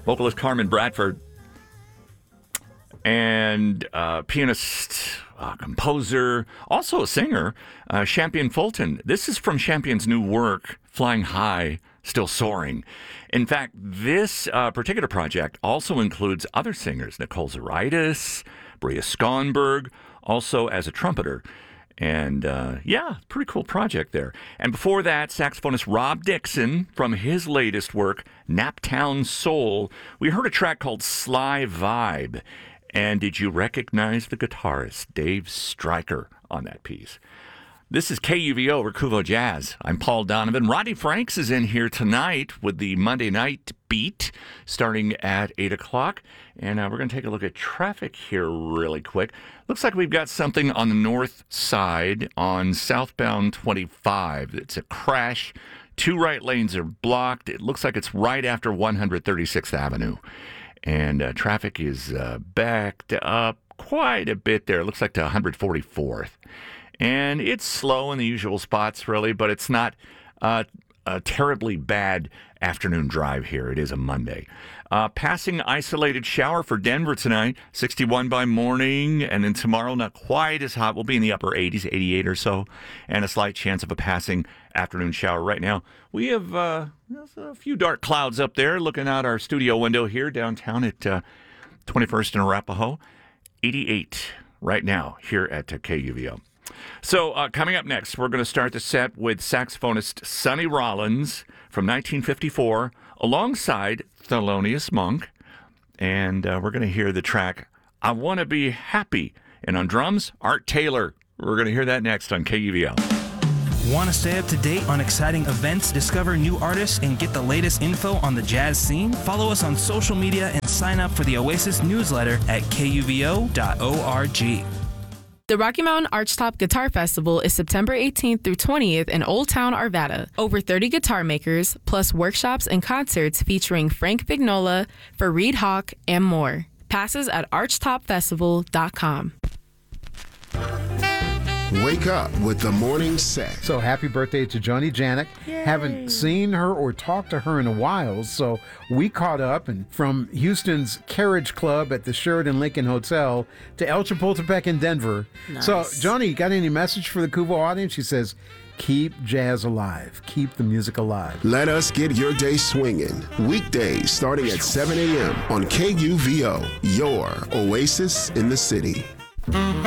vocalist Carmen Bradford, and pianist, composer, also a singer, Champion Fulton. This is from Champion's new work, Flying High, Still Soaring. In fact, this particular project also includes other singers, Nicole Zaritis, Bria Skonberg, also as a trumpeter. And, pretty cool project there. And before that, saxophonist Rob Dixon from his latest work, Naptown Soul. We heard a track called Sly Vibe. And did you recognize the guitarist, Dave Stryker, on that piece? This is KUVO, Recuvo Jazz. I'm Paul Donovan. Rodney Franks is in here tonight with the Monday Night Beat starting at 8 o'clock. And we're going to take a look at traffic here really quick. Looks like we've got something on the north side on southbound 25. It's a crash. 2 right lanes are blocked. It looks like it's right after 136th Avenue. And traffic is backed up quite a bit there. It looks like to 144th. And it's slow in the usual spots, really, but it's not a terribly bad afternoon drive here. It is a Monday. Passing isolated shower for Denver tonight, 61 by morning, and then tomorrow not quite as hot. We'll be in the upper 80s, 88 or so, and a slight chance of a passing afternoon shower. Right now, we have a few dark clouds up there looking out our studio window here downtown at 21st and Arapahoe. 88 right now here at KUVO. So coming up next, we're going to start the set with saxophonist Sonny Rollins from 1954 alongside Thelonious Monk. And we're going to hear the track, I Want to Be Happy. And on drums, Art Taylor. We're going to hear that next on KUVO. Want to stay up to date on exciting events, discover new artists, and get the latest info on the jazz scene? Follow us on social media and sign up for the Oasis newsletter at kuvo.org. The Rocky Mountain Archtop Guitar Festival is September 18th through 20th in Old Town, Arvada. Over 30 guitar makers, plus workshops and concerts featuring Frank Vignola, Fareed Hawk, and more. Passes at archtopfestival.com. Wake up with the morning set. So happy birthday to Joni Janik. Yay. Haven't seen her or talked to her in a while, so we caught up, and from Houston's Carriage Club at the Sheraton Lincoln Hotel to El Chapultepec in Denver. Nice. So, Joni, you got any message for the Kuvo audience? She says, keep jazz alive. Keep the music alive. Let us get your day swinging. Weekdays starting at 7 a.m. on KUVO, your Oasis in the city.